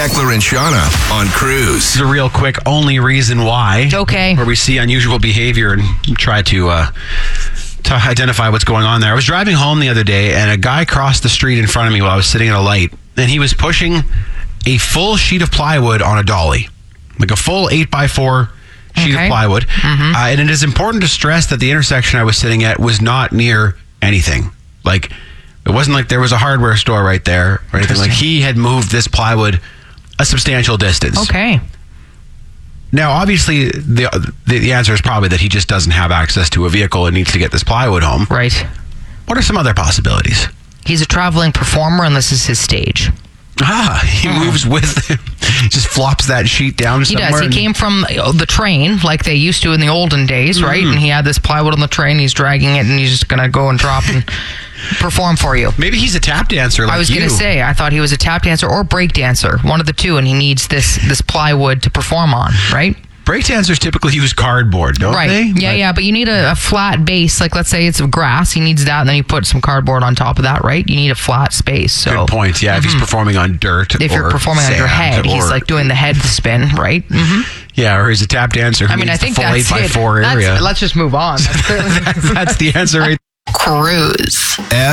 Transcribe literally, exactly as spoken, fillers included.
Beckler and Shauna on Cruise. This is a real quick only reason why. Okay. Where we see unusual behavior and try to uh, to identify what's going on there. I was driving home the other day and a guy crossed the street in front of me while I was sitting at a light, and he was pushing a full sheet of plywood on a dolly, like a full eight by four sheet Okay. of plywood. Mm-hmm. Uh, and it is important to stress that the intersection I was sitting at was not near anything. Like, it wasn't like there was a hardware store right there or anything. Like, he had moved this plywood a substantial distance. Okay. Now, obviously, the, the the answer is probably that he just doesn't have access to a vehicle and needs to get this plywood home. Right. What are some other possibilities? He's a traveling performer and this is his stage. Ah, he Hmm. moves with, just flops that sheet down He somewhere. does. He and- came from uh, the train like they used to in the olden days, right? Mm. And he had this plywood on the train. He's dragging it and he's just going to go and drop and perform for you. Maybe he's a tap dancer like I was you. going to say, I thought he was a tap dancer or break dancer, one of the two, and he needs this this plywood to perform on, right? Break dancers typically use cardboard, don't right. they? Yeah, But- yeah, but you need a, a flat base. Like, let's say it's grass. He needs that, and then you put some cardboard on top of that, right? You need a flat space. So, Good point. Yeah, if he's performing on dirt, if or you're performing on your sand head, he's or- like doing the head spin, right? Mm-hmm. yeah, or he's a tap dancer. Who I mean, I needs think the full that's eight by it. four That's- area. Let's just move on. That's clearly That's the answer right Cruise.